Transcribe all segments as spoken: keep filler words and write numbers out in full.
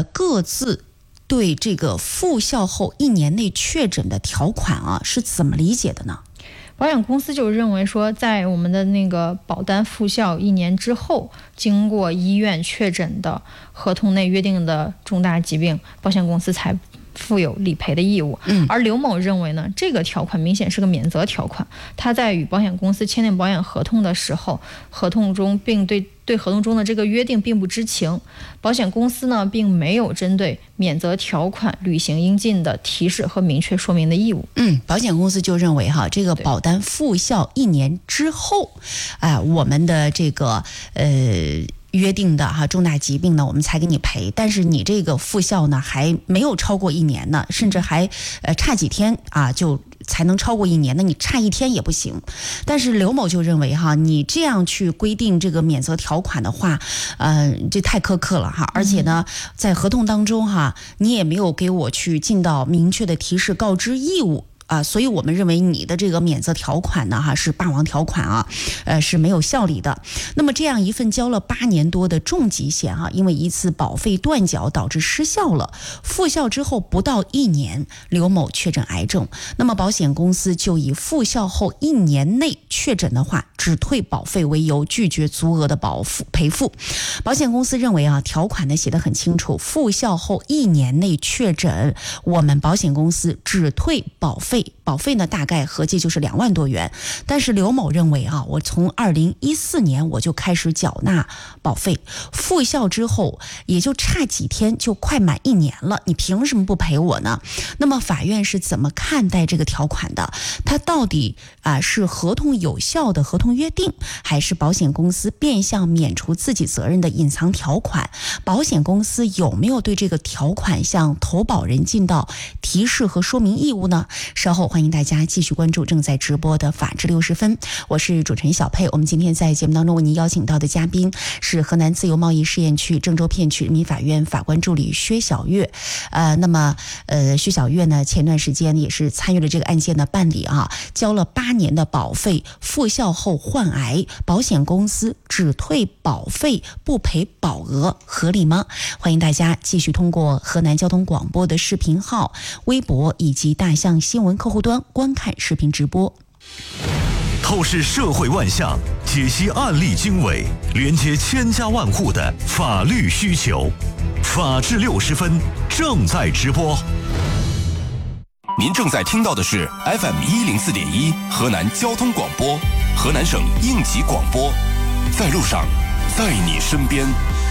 呃各自对这个复效后一年内确诊的条款啊是怎么理解的呢？ 保险公司就认为说，在我们的那个保单复效一年之后，经过医院确诊的合同内约定的重大疾病，保险公司才负有理赔的义务。 嗯， 而刘某认为呢，这个条款明显是个免责条款。他在与保险公司签订保险合同的时候，合同中并对对合同中的这个约定并不知情，保险公司呢并没有针对免责条款履行应尽的提示和明确说明的义务。 嗯，保险公司就认为哈，这个保单复效一年之后，啊、呃，我们的这个呃。约定的哈重大疾病呢，我们才给你赔，但是你这个复效呢还没有超过一年呢，甚至还呃差几天啊就才能超过一年，那你差一天也不行。但是刘某就认为哈，你这样去规定这个免责条款的话，呃，这太苛刻了哈，而且呢，在合同当中哈，你也没有给我去尽到明确的提示告知义务。啊，所以我们认为你的这个免责条款呢，哈是霸王条款啊，呃是没有效力的。那么这样一份交了八年多的重疾险哈、啊，因为一次保费断缴导致失效了，复效之后不到一年，刘某确诊癌症，那么保险公司就以复效后一年内确诊的话，只退保费为由，拒绝足额的保付赔付。保险公司认为啊，条款呢写得很清楚，复效后一年内确诊，我们保险公司只退保费。保费呢大概合计就是两万多元，但是刘某认为啊，我从二零一四年我就开始缴纳保费，复效之后也就差几天就快满一年了，你凭什么不赔我呢？那么法院是怎么看待这个条款的？它到底啊是合同有效的合同约定，还是保险公司变相免除自己责任的隐藏条款？保险公司有没有对这个条款向投保人尽到提示和说明义务呢？稍后欢迎大家继续关注正在直播的法治六十分，我是主持人小佩。我们今天在节目当中为您邀请到的嘉宾是河南自由贸易试验区郑州片区人民法院法官助理薛晓月。呃，那么呃，薛晓月呢，前段时间也是参与了这个案件的办理啊，交了八年的保费，复效后患癌，保险公司只退保费不赔保额，合理吗？欢迎大家继续通过河南交通广播的视频号、微博以及大象新闻客户端观看视频直播。 透视社会万象，解析案例经纬，连接千家万户的法律需求。法治六十分正在直播。 您正在听到的是 F M 一零四点一河南交通广播，河南省应急广播，在路上，在你身边。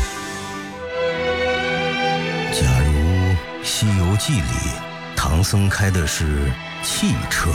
假如《西游记》里唐僧开的是汽车，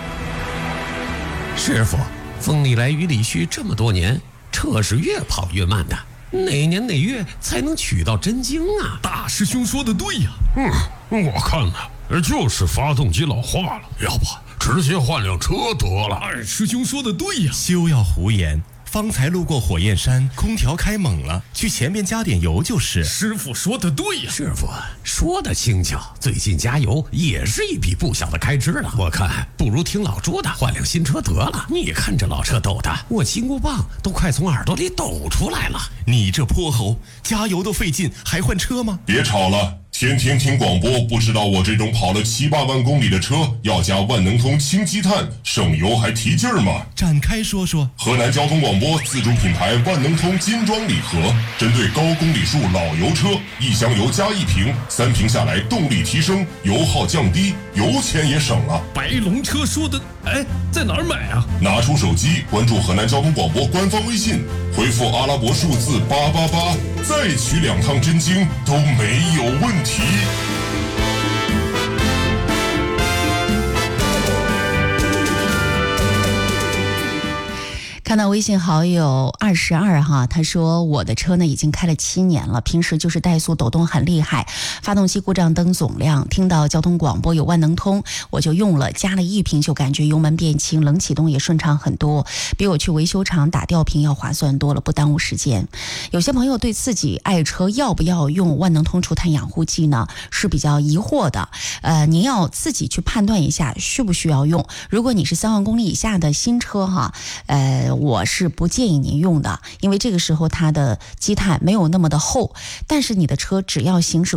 师傅，风里来雨里去这么多年，车是越跑越慢的，哪年哪月才能取到真经啊？ 大师兄说的对呀。 嗯，我看呢，就是发动机老化了，要不直接换辆车得了。 二师兄说的对呀。 休要胡言，方才路过火焰山，空调开猛了，去前面加点油就是。 师傅说的对呀。 师傅说的轻巧，最近加油也是一笔不小的开支了。我看不如听老朱的，换辆新车得了。你看这老车抖的，我金箍棒都快从耳朵里抖出来了。 你这泼猴，加油都费劲，还换车吗？ 别吵了。天天听广播，不知道我这种跑了七八万公里的车要加万能通氢积碳，省油还提劲儿吗？ 展开说说。 河南交通广播自主品牌万能通金装礼盒，针对高公里数老油车，一箱油加一瓶，三瓶下来动力提升，油耗降低，油钱也省了。 白龙车说的，哎，在哪儿买啊？ 拿出手机，关注河南交通广播官方微信，回复阿拉伯数字八八八，再取两趟真经都没有问题。 看到微信好友二十二哈，他说我的车呢已经开了七年了，平时就是怠速抖动很厉害，发动机故障灯总亮，听到交通广播有万能通我就用了，加了一瓶就感觉油门变轻，冷启动也顺畅很多，比我去维修厂打吊瓶要划算多了，不耽误时间。有些朋友对自己爱车要不要用万能通除碳养护剂呢是比较疑惑的，呃，您要自己去判断一下需不需要用。如果你是三万公里以下的新车哈，呃我是不建议您用的，因为这个时候它的积碳没有那么的厚，但是你的车只要行驶